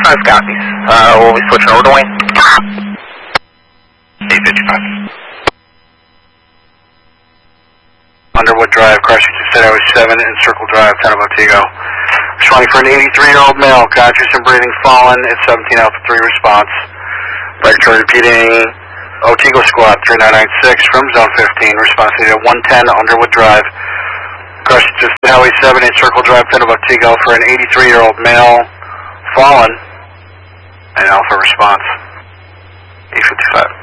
855 copies. We'll be switching over to Wayne. 855. Underwood Drive, crossing to State Highway 7 and Circle Drive, town of Otsego. Responding for an 83-year-old male, conscious and breathing, fallen at 17 Alpha 3 response. Laboratory repeating Otsego Squad 3996 from Zone 15, responding at 110 Underwood Drive, crossing to State Highway 7 and Circle Drive, town of Otsego for an 83-year-old male, fallen, and Alpha response. 855.